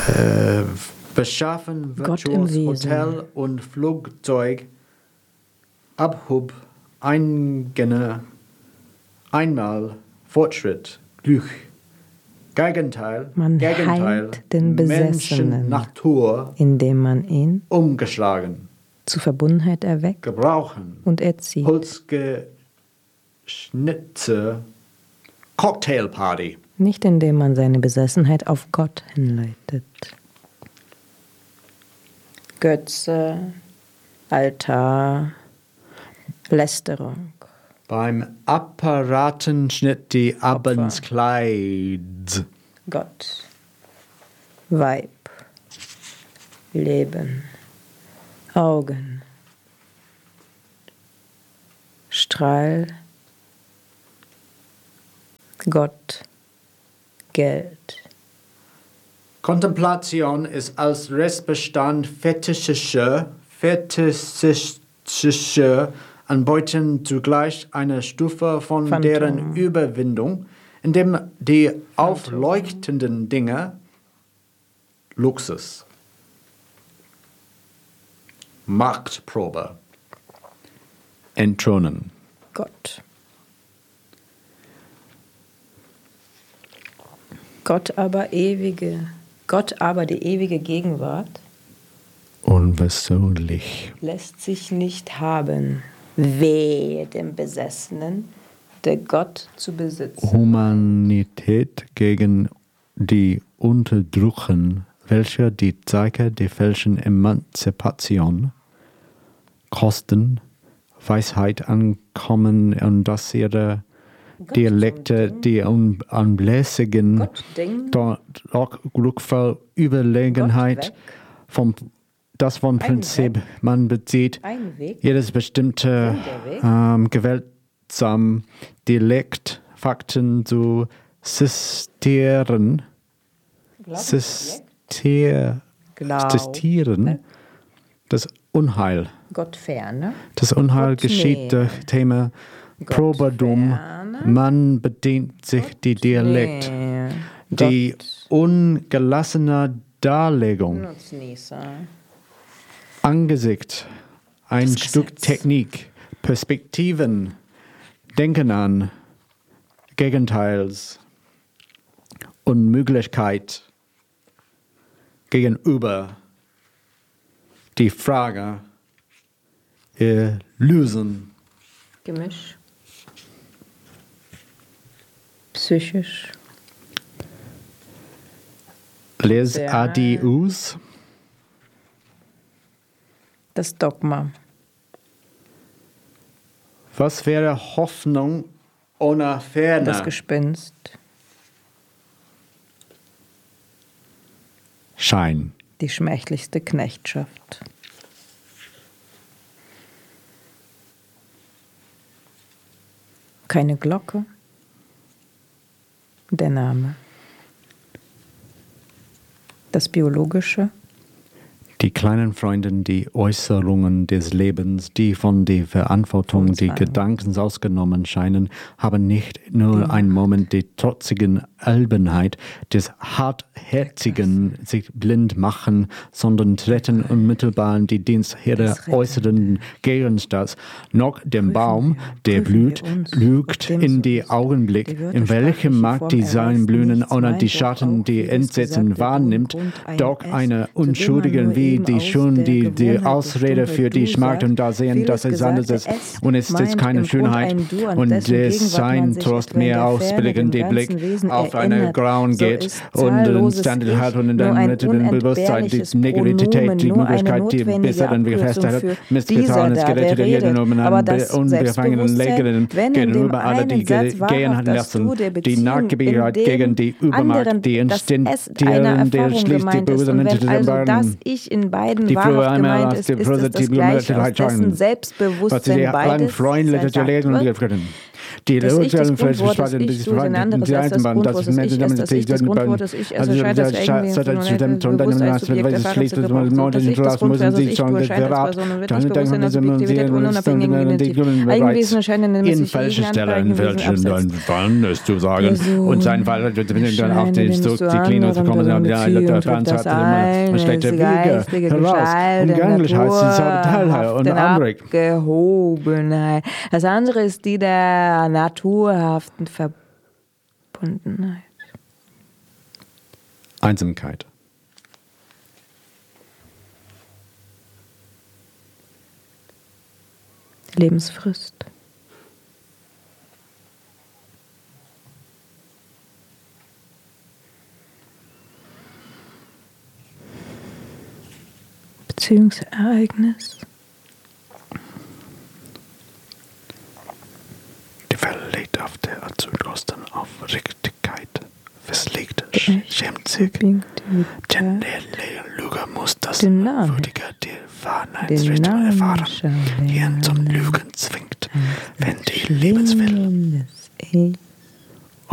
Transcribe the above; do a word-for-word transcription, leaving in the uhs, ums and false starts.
äh, beschaffen virtuelles Hotel und Flugzeug Abhub Eingänge einmal Fortschritt Glück Gegenteil man Gegenteil heilt den Besessenen, Menschen Natur indem man ihn umgeschlagen zu Verbundenheit erweckt gebrauchen und erzieht. Holzgeschnitzte Cocktailparty. Nicht indem man seine Besessenheit auf Gott hinleitet. Götze, Altar, Lästerung. Beim Apparatenschnitt die Abendskleid. Gott, Weib, Leben, Augen, Strahl, Gott, Geld. Kontemplation ist als Restbestand fetischischer, fetischischer Anbeuten zugleich eine Stufe von Phantom. deren Überwindung, indem die aufleuchtenden Dinge Luxus, Machtprobe, entthronen. Gott. Gott aber ewige, Gott aber die ewige Gegenwart Unversöhnlich. lässt sich nicht haben. Wehe dem Besessenen, der Gott zu besitzen. Humanität gegen die Unterdrücken, welche die Zeichen der falschen Emanzipation Kosten, Weisheit ankommen und dass ihre Dialekte die unanlässigen doch glückvoll Überlegenheit vom das von Prinzip man bezieht, jedes bestimmte ähm, gewaltsam Dialekt Fakten zu sistieren, sistier, sistieren, das Unheil. Gott ferne. Das Unheil Gott geschieht näher. durch Thema Proberdum. ferne. Man bedient sich Gott die Dialekt, näher. die Gott ungelassene Darlegung. Nutznießer. Angesicht, ein Das Stück Gesetz. Technik, Perspektiven, Denken an, Gegenteils, Unmöglichkeit gegenüber, die Frage, ihr lösen. Gemisch. Psychisch. Les Sehr. A D Us, Das Dogma. was wäre Hoffnung ohne Ferne? Das Gespenst. Schein. Die schmächlichste Knechtschaft. Keine Glocke. Der Name. Das Biologische. Die kleinen Freunde, die Äußerungen des Lebens, die von der Verantwortung, die Zwang. Gedankens ausgenommen scheinen, haben nicht nur einen Moment der trotzigen Albenheit, des hartherzigen sich blind machen, sondern treten unmittelbar in die Dienst ihrer äußeren Gegenstands. Noch dem Baum, der blüht, lügt in die Augenblick, in welchem mag die sein Blühen, ohne die Schatten, die Entsetzen wahrnimmt, doch eine unschuldige wie die schon die, die Ausrede für die Schmacht und da sehen, dass es anders ist und es ist keine Schönheit und es sein Trost mehr ausbilligen, die Blick auf eine Grauen geht und den Standard hat und in dem Bewusstsein die Negativität, die Möglichkeit, die besseren wie feststellt, missgetan ist, gerettet in jedem um einen unbefangenen Lägeren gegenüber alle, die gehen hat lassen, die Nachgiebigkeit gegen die Übermacht, die Instinktieren, der schließt die Bösen hinter den Beinen. In beiden Die früher wahrhaft einmal gemeint als ist, die ist es das positive Gleiche, aus Möglichkeit dessen schauen. Was Selbstbewusstsein sie beides lang freundlich versagt gelegen wird. und Die das Ich, das Urteile für Grundwort, das die Ich, du, ein anderes als das Grundwort, das Ich, ist das Ich, das Grundwort, das Ich, also scheint das irgendwie von bewusst als Subjekt erfahren zu gebrauchen. Das Ich, das Grundwort, das Ich, du, erscheint als Person und wird nicht Bewusstsein als Subjektivität ununabhängigen Identität. Eigenwesen erscheinen in in falsche Stellen fallen ist zu sagen. Und sein Fall, dann auch die Klinik zu kommen, der Fernseher immer schlechte Wege heraus. Umgänglichkeit, Teilheit und andere. Abgehobenheit. Das andere ist die der naturhaften Verbundenheit. Einsamkeit. Lebensfrist. Beziehungsereignis. Die Welt legt auf der Azulkosten auf Richtigkeit. Verlegt Schemzig. Den Lüge muss das würdige die Wahrheitsrichtung erfahren, die ihn zum Lügen zwingt, wenn die Lebenswille